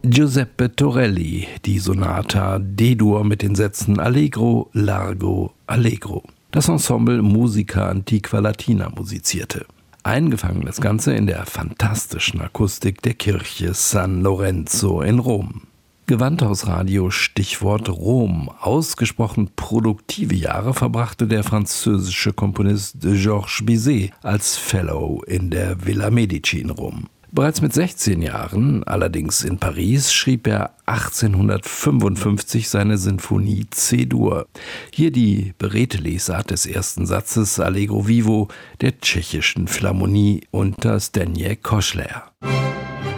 Giuseppe Torelli, die Sonata D-Dur mit den Sätzen Allegro, Largo, Allegro. Das Ensemble Musica Antiqua Latina musizierte. Eingefangen das Ganze in der fantastischen Akustik der Kirche San Lorenzo in Rom. Gewandhausradio Stichwort Rom. Ausgesprochen produktive Jahre verbrachte der französische Komponist Georges Bizet als Fellow in der Villa Medici in Rom. Bereits mit 16 Jahren, allerdings in Paris, schrieb er 1855 seine Sinfonie C-Dur. Hier die beredte Lesart des ersten Satzes Allegro Vivo der tschechischen Philharmonie unter Zdeněk Košler.